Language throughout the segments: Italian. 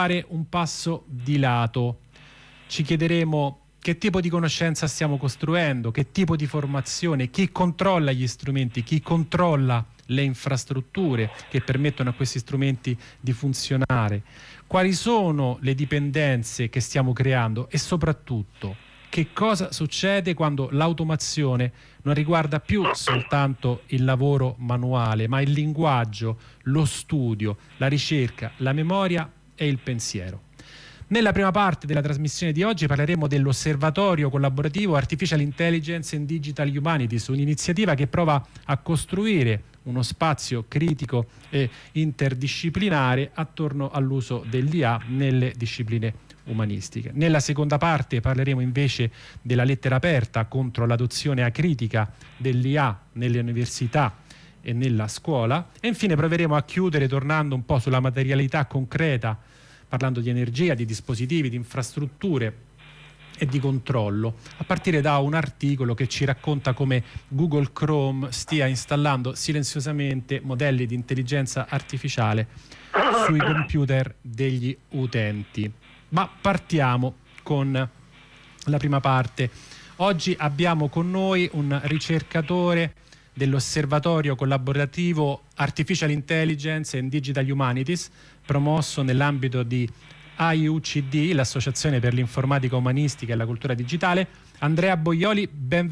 fare un passo di lato. Ci chiederemo che tipo di conoscenza stiamo costruendo, che tipo di formazione, chi controlla gli strumenti, chi controlla le infrastrutture che permettono a questi strumenti di funzionare, quali sono le dipendenze che stiamo creando e soprattutto che cosa succede quando l'automazione non riguarda più soltanto il lavoro manuale, ma il linguaggio, lo studio, la ricerca, la memoria e il pensiero. Nella prima parte della trasmissione di oggi parleremo dell'Osservatorio Collaborativo Artificial Intelligence and Digital Humanities, un'iniziativa che prova a costruire uno spazio critico e interdisciplinare attorno all'uso dell'IA nelle discipline umanistiche. Nella seconda parte parleremo invece della lettera aperta contro l'adozione acritica dell'IA nelle università e nella scuola, e infine proveremo a chiudere tornando un po' sulla materialità concreta, parlando di energia, di dispositivi, di infrastrutture e di controllo, a partire da un articolo che ci racconta come Google Chrome stia installando silenziosamente modelli di intelligenza artificiale sui computer degli utenti. Ma partiamo con la prima parte. Oggi abbiamo con noi un ricercatore dell'Osservatorio Collaborativo Artificial Intelligence and Digital Humanities, promosso nell'ambito di AIUCD, l'Associazione per l'Informatica Umanistica e la Cultura Digitale. Andrea Boglioli,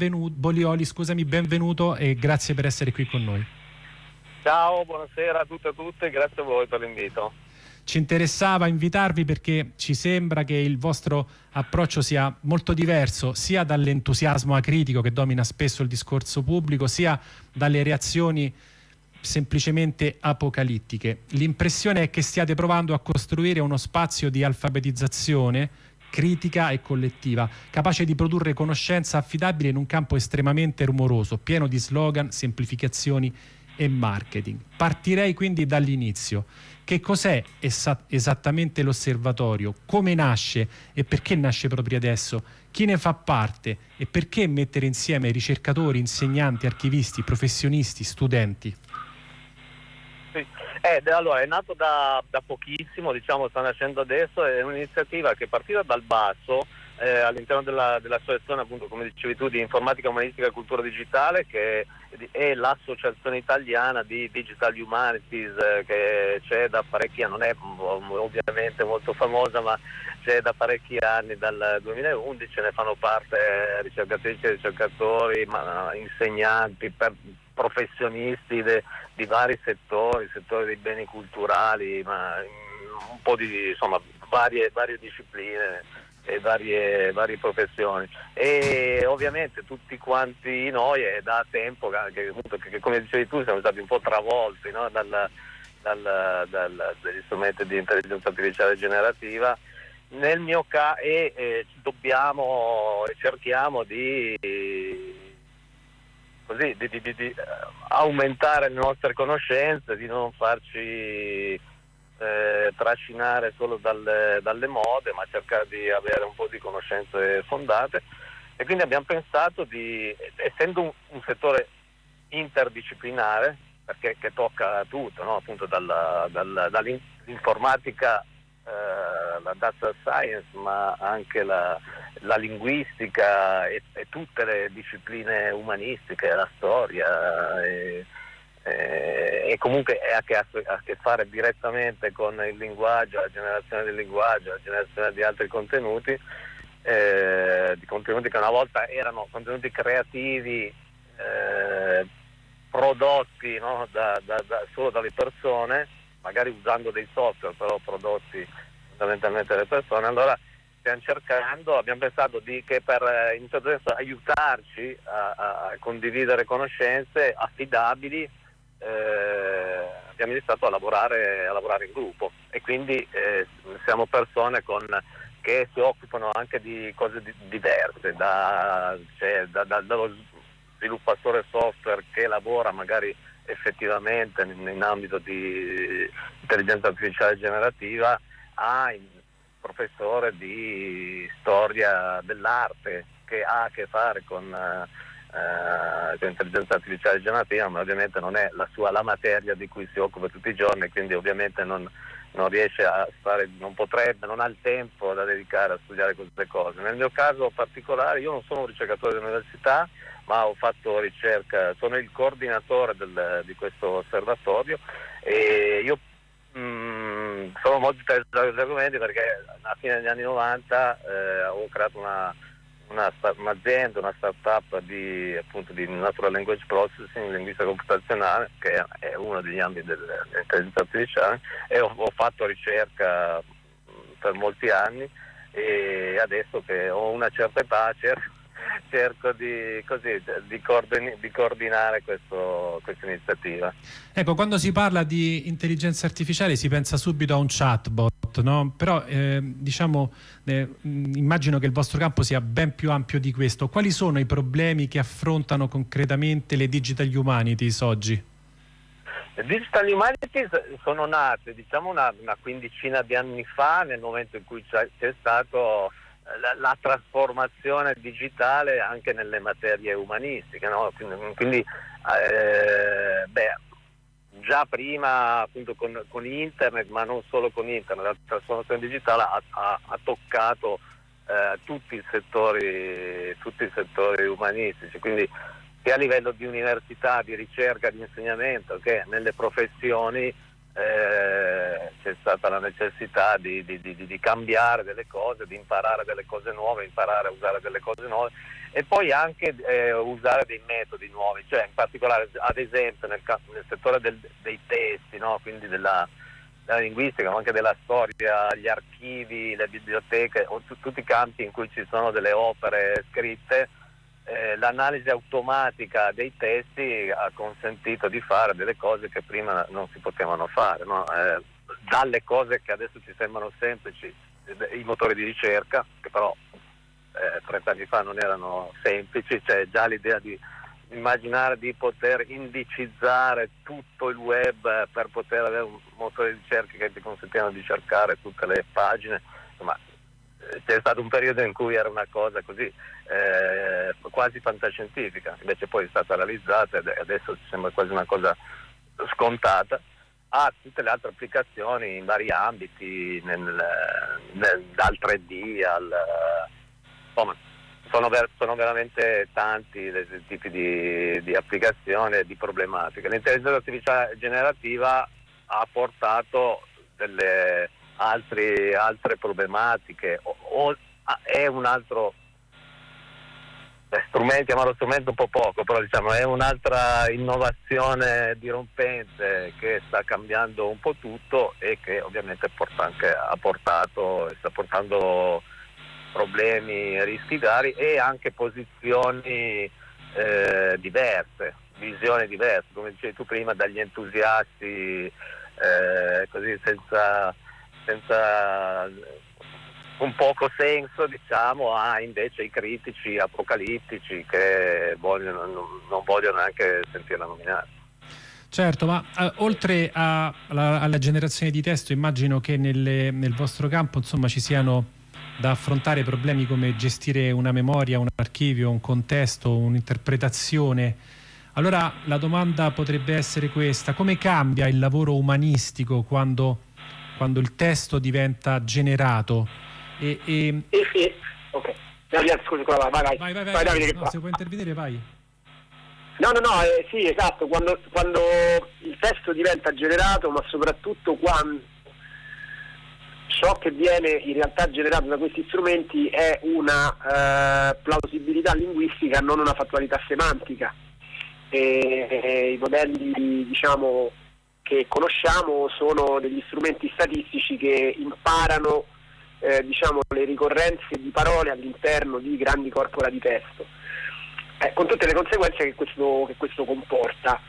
benvenuto e grazie per essere qui con noi. Ciao, buonasera a tutti e a tutte, grazie a voi per l'invito. Ci interessava invitarvi perché ci sembra che il vostro approccio sia molto diverso sia dall'entusiasmo acritico che domina spesso il discorso pubblico, sia dalle reazioni semplicemente apocalittiche. L'impressione è che stiate provando a costruire uno spazio di alfabetizzazione critica e collettiva, capace di produrre conoscenza affidabile in un campo estremamente rumoroso, pieno di slogan, semplificazioni e marketing. Partirei quindi dall'inizio. Che cos'è esattamente l'osservatorio? Come nasce e perché nasce proprio adesso? Chi ne fa parte e perché mettere insieme ricercatori, insegnanti, archivisti, professionisti, studenti? Sì. Allora, è nato da pochissimo, diciamo, sta nascendo adesso, è un'iniziativa che partiva dal basso all'interno dell'associazione, appunto, come dicevi tu, di informatica umanistica e cultura digitale, che è l'associazione italiana di Digital Humanities, che c'è da parecchi anni, non è ovviamente molto famosa, ma c'è da parecchi anni, dal 2011, ne fanno parte ricercatrici e ricercatori, insegnanti, professionisti di vari settori dei beni culturali, ma un po' di, insomma, varie discipline e varie professioni, e ovviamente tutti quanti noi è da tempo che come dicevi tu siamo stati un po' travolti, no? dagli strumenti di intelligenza artificiale generativa. Nel mio caso cerchiamo di aumentare le nostre conoscenze, di non farci trascinare solo dalle mode, ma cercare di avere un po' di conoscenze fondate, e quindi abbiamo pensato essendo un settore interdisciplinare, perché che tocca tutto, no? Appunto dall'informatica, la data science, ma anche la linguistica e tutte le discipline umanistiche, la storia, e comunque ha a che fare direttamente con il linguaggio, la generazione del linguaggio, la generazione di altri contenuti, di contenuti che una volta erano contenuti creativi, prodotti, no? solo dalle persone, magari usando dei software, però prodotti fondamentalmente dalle persone. Allora abbiamo pensato che per in certo senso aiutarci a condividere conoscenze affidabili, abbiamo iniziato a lavorare in gruppo, e quindi siamo persone che si occupano anche di cose diverse, dallo sviluppatore software che lavora magari effettivamente in ambito di intelligenza artificiale generativa, a professore di storia dell'arte che ha a che fare con intelligenza artificiale generativa, ma ovviamente non è la materia di cui si occupa tutti i giorni, quindi ovviamente non non riesce a stare, non potrebbe, non ha il tempo da dedicare a studiare queste cose. Nel mio caso particolare, io non sono un ricercatore dell'università, ma ho fatto ricerca, sono il coordinatore di questo osservatorio, e io sono molto interessato a questi argomenti perché a fine degli anni 90 ho creato un'azienda, una startup di Natural Language Processing, linguistica computazionale, che è uno degli ambiti dell'intelligenza artificiale, e ho fatto ricerca per molti anni, e adesso che ho una certa età cerco di coordinare questa iniziativa. Ecco, quando si parla di intelligenza artificiale si pensa subito a un chatbot, no? Però immagino che il vostro campo sia ben più ampio di questo. Quali sono i problemi che affrontano concretamente le Digital Humanities oggi? Le Digital Humanities sono nate, diciamo, una quindicina di anni fa, nel momento in cui c'è stato la trasformazione digitale anche nelle materie umanistiche, no? Quindi già prima, appunto, con internet, ma non solo con internet, la trasformazione digitale ha toccato tutti i settori umanistici, quindi sia a livello di università, di ricerca, di insegnamento, che nelle professioni c'è stata la necessità di cambiare delle cose, di imparare delle cose nuove, imparare a usare delle cose nuove, e poi anche usare dei metodi nuovi, cioè in particolare, ad esempio, nel settore dei testi, no? Quindi della linguistica, ma anche della storia, gli archivi, le biblioteche, o tutti i campi in cui ci sono delle opere scritte. L'analisi automatica dei testi ha consentito di fare delle cose che prima non si potevano fare, no? Dalle cose che adesso ci sembrano semplici, i motori di ricerca, che però 30 anni fa non erano semplici, cioè già l'idea di immaginare di poter indicizzare tutto il web per poter avere un motore di ricerca che ti consentivano di cercare tutte le pagine, insomma, c'è stato un periodo in cui era una cosa così quasi fantascientifica, invece poi è stata realizzata e adesso sembra quasi una cosa scontata. Ha tutte le altre applicazioni in vari ambiti, dal 3D insomma, sono veramente tanti i tipi di applicazioni e di problematiche. L'intelligenza artificiale generativa ha portato delle altre problematiche, o è un altro strumento, chiamarlo strumento un po' poco, però diciamo è un'altra innovazione dirompente che sta cambiando un po' tutto, e che ovviamente ha portato e sta portando problemi, rischi vari, e anche posizioni diverse, visioni diverse, come dicevi tu prima, dagli entusiasti così senza un poco senso, diciamo, a invece i critici apocalittici che non vogliono neanche sentirla nominare. Certo, ma oltre alla generazione di testo, immagino che nel vostro campo, insomma, ci siano da affrontare problemi come gestire una memoria, un archivio, un contesto, un'interpretazione. Allora la domanda potrebbe essere questa: come cambia il lavoro umanistico quando il testo diventa generato? Sì, ok. Scusi, vai. Vai, Davide, no, se vuoi intervenire vai. No, sì, esatto, quando il testo diventa generato, ma soprattutto quando ciò che viene in realtà generato da questi strumenti è una plausibilità linguistica, non una fattualità semantica. I modelli, diciamo, che conosciamo sono degli strumenti statistici che imparano diciamo, le ricorrenze di parole all'interno di grandi corpora di testo, con tutte le conseguenze che questo comporta.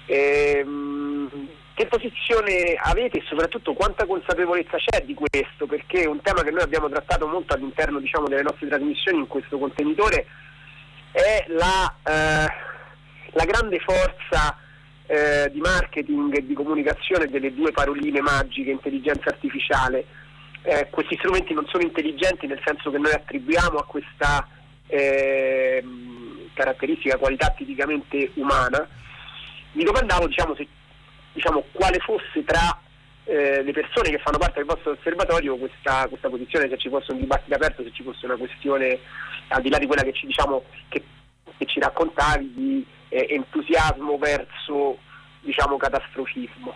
Che posizione avete e soprattutto quanta consapevolezza c'è di questo? Perché è un tema che noi abbiamo trattato molto all'interno, diciamo, delle nostre trasmissioni in questo contenitore, è la grande forza di marketing e di comunicazione delle due paroline magiche, intelligenza artificiale. Questi strumenti non sono intelligenti nel senso che noi attribuiamo a questa caratteristica, qualità tipicamente umana. Mi domandavo, diciamo, quale fosse tra le persone che fanno parte del vostro osservatorio questa posizione, se ci fosse un dibattito aperto, se ci fosse una questione al di là di quella che ci raccontavi di entusiasmo verso, diciamo, catastrofismo.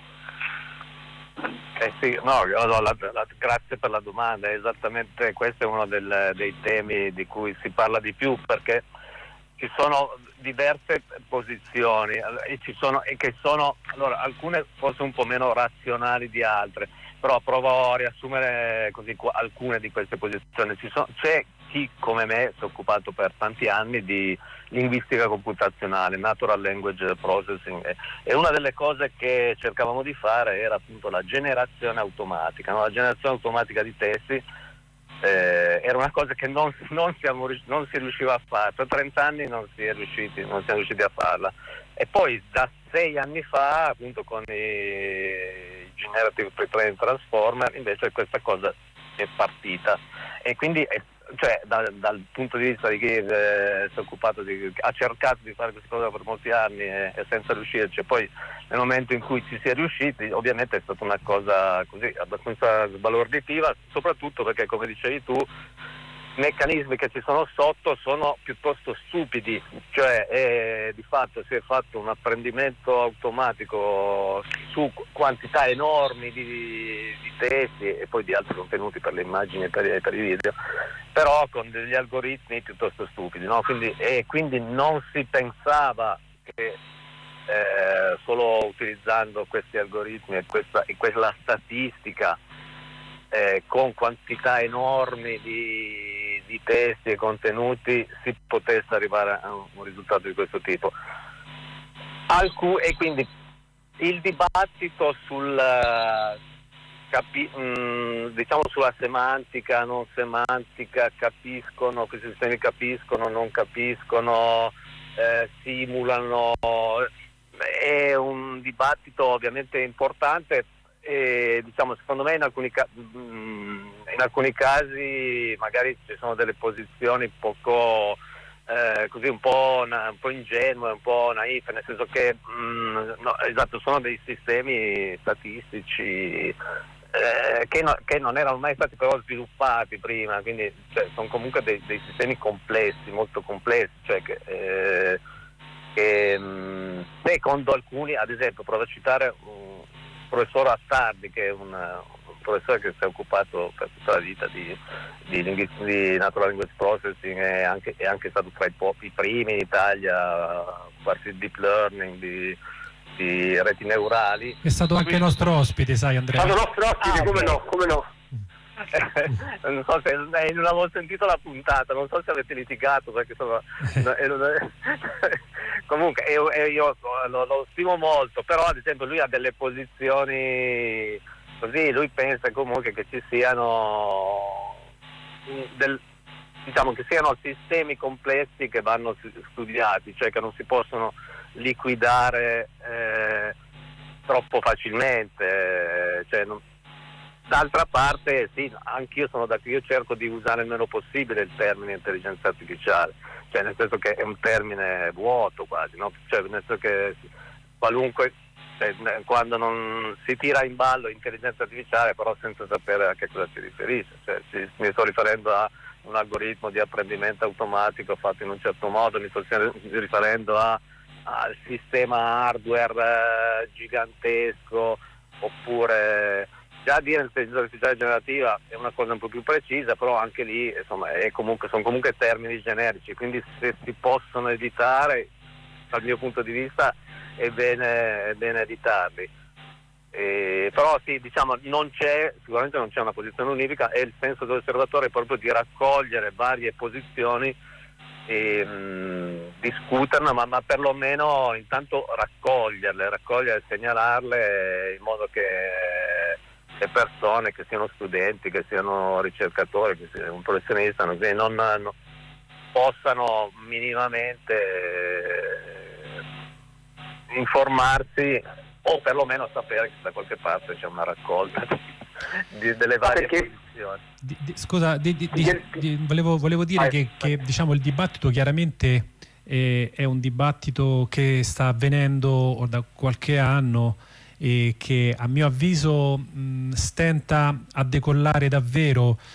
Sì, no, grazie per la domanda. È questo è uno dei temi di cui si parla di più, perché ci sono diverse posizioni e che sono allora, alcune forse un po' meno razionali di altre, però provo a riassumere così alcune di queste posizioni. C'è chi come me si è occupato per tanti anni di linguistica computazionale, natural language processing, e una delle cose che cercavamo di fare era appunto la generazione automatica, no? La generazione automatica di testi era una cosa che non si riusciva a fare. Per 30 anni non siamo riusciti a farla, e poi da 6 anni fa appunto con i Generative Pre-trained Transformer invece questa cosa è partita, e quindi dal punto di vista di chi si è occupato ha cercato di fare questa cosa per molti anni e senza riuscirci, poi nel momento in cui ci si è riusciti ovviamente è stata una cosa così abbastanza sbalorditiva, soprattutto perché, come dicevi tu, i meccanismi che ci sono sotto sono piuttosto stupidi, cioè di fatto si è fatto un apprendimento automatico su quantità enormi di testi e poi di altri contenuti per le immagini e per i video, però con degli algoritmi piuttosto stupidi, no? Quindi non si pensava che solo utilizzando questi algoritmi e quella statistica con quantità enormi di testi e contenuti si potesse arrivare a un risultato di questo tipo. E quindi il dibattito diciamo sulla semantica, non semantica, capiscono, questi sistemi capiscono, non capiscono, simulano, è un dibattito ovviamente importante. E diciamo, secondo me in alcuni casi magari ci sono delle posizioni poco così un po' ingenue, un po' naif, nel senso che no, esatto, sono dei sistemi statistici che non erano mai stati però sviluppati prima, quindi sono comunque dei sistemi complessi, molto complessi, cioè che secondo alcuni, ad esempio, provo a citare professor Astardi, che è un professore che si è occupato per tutta la vita di natural language processing, e anche stato tra i primi in Italia a occuparsi di deep learning, di reti neurali. È stato anche nostro ospite, sai, Andrea? È stato nostro ospite, come no. Non so se non avevo sentito la puntata, non so se avete litigato, perché comunque io lo stimo molto, però ad esempio lui ha delle posizioni così, lui pensa comunque che ci siano diciamo che siano sistemi complessi che vanno studiati, cioè che non si possono liquidare troppo facilmente, d'altra parte sì, anch'io io cerco di usare il meno possibile il termine intelligenza artificiale, cioè nel senso che è un termine vuoto quasi, no? Cioè nel senso che qualunque, quando non si tira in ballo intelligenza artificiale però senza sapere a che cosa si riferisce, mi sto riferendo a un algoritmo di apprendimento automatico fatto in un certo modo, mi sto riferendo al sistema hardware gigantesco, oppure già dire intelligenza artificiale generativa è una cosa un po' più precisa, però anche lì insomma sono comunque termini generici, quindi se si possono editare, dal mio punto di vista è bene editarli. Però sì, diciamo sicuramente non c'è una posizione unifica, e il senso dell'osservatore è proprio di raccogliere varie posizioni e discuterne, ma perlomeno intanto raccoglierle, segnalarle, in modo che le persone, che siano studenti, che siano ricercatori, che siano un professionista, non possano minimamente informarsi, o perlomeno sapere che da qualche parte c'è una raccolta delle varie posizioni. Scusa, volevo dire che diciamo il dibattito chiaramente è un dibattito che sta avvenendo da qualche anno, e che a mio avviso stenta a decollare davvero